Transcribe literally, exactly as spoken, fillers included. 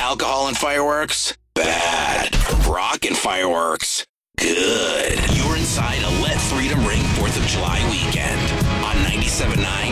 Alcohol and fireworks? Bad. Rock and fireworks? Good. You're inside a Let Freedom Ring fourth of July weekend on ninety-seven point nine